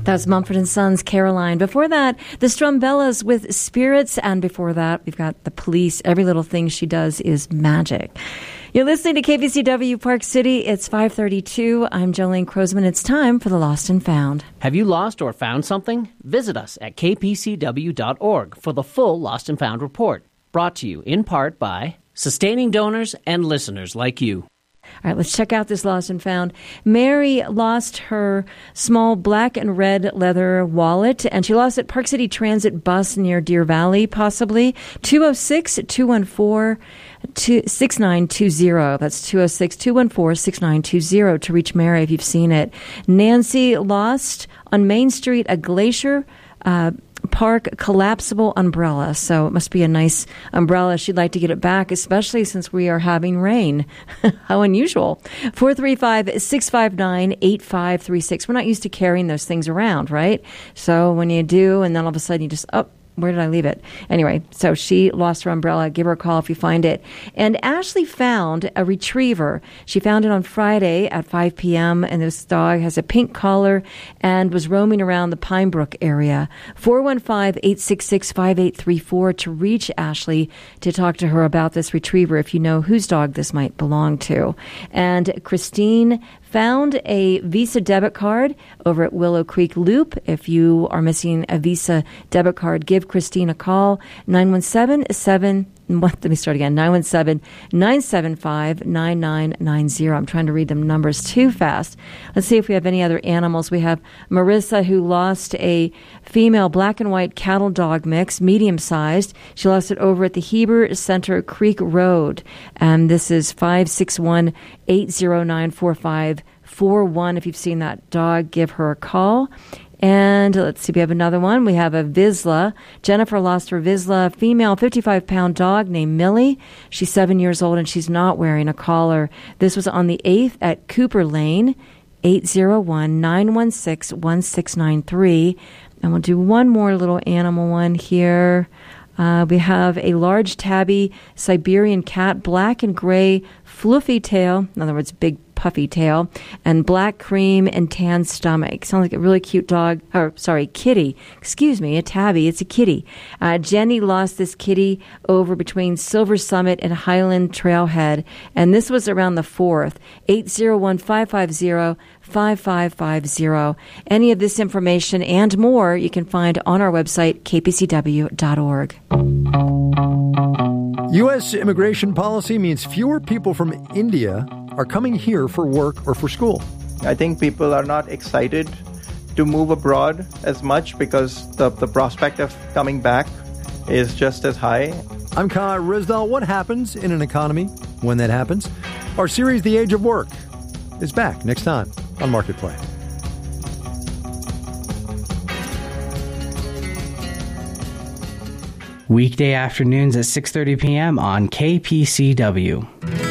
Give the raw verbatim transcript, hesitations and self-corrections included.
That was Mumford and Sons, Caroline. Before that, the Strumbellas with Spirits. And before that, we've got the Police. Every little thing she does is magic. You're listening to K P C W Park City. It's five thirty-two. I'm Jolene Crosman. It's time for the Lost and Found. Have you lost or found something? Visit us at k p c w dot org for the full Lost and Found report. Brought to you in part by sustaining donors and listeners like you. All right, let's check out this Lost and Found. Mary lost her small black and red leather wallet, and she lost it at Park City Transit bus near Deer Valley, possibly. two oh six, two one four, six nine two zero. That's two oh six, two one four, six nine two zero to reach Mary if you've seen it. Nancy lost on Main Street a Glacier uh Park collapsible umbrella. So it must be a nice umbrella. She'd like to get it back, especially since we are having rain. How unusual. four three five, six five nine, eight five three six. We're not used to carrying those things around, right? So when you do, and then all of a sudden you just, oh, where did I leave it? Anyway, so she lost her umbrella. Give her a call if you find it. And Ashley found a retriever. She found it on Friday at five p.m., and this dog has a pink collar and was roaming around the Pine Brook area. four one five, eight six six, five eight three four to reach Ashley to talk to her about this retriever if you know whose dog this might belong to. And Christine found a Visa debit card over at Willow Creek Loop. If you are missing a Visa debit card, give Christine a call, nine one seven, seven, let me start again, nine one seven, nine seven five, nine nine nine zero. I'm trying to read them numbers too fast. Let's see if we have any other animals. We have Marissa, who lost a female black and white cattle dog mix, medium-sized. She lost it over at the Heber Center Creek Road. And this is five six one, eight zero nine, four five four one. If you've seen that dog, give her a call. And let's see, we have another one. We have a Vizsla. Jennifer lost her Vizsla, female fifty-five pound dog named Millie. She's seven years old and she's not wearing a collar. This was on the eighth at Cooper Lane, eight zero one, nine one six, one six nine three. And we'll do one more little animal one here. Uh, we have a large tabby Siberian cat, black and gray, fluffy tail, in other words, big puffy tail, and black cream and tan stomach. Sounds like a really cute dog, or sorry, kitty. Excuse me, a tabby. It's a kitty. Uh, Jenny lost this kitty over between Silver Summit and Highland Trailhead, and this was around the fourth, eight zero one, five five zero, five five five zero. Any of this information and more you can find on our website, k p c w dot org. U S immigration policy means fewer people from India are coming here for work or for school. I think people are not excited to move abroad as much because the, the prospect of coming back is just as high. I'm Kai Rizdal. What happens in an economy when that happens? Our series, The Age of Work, is back next time on Marketplace. Weekday afternoons at six thirty p.m. on K P C W.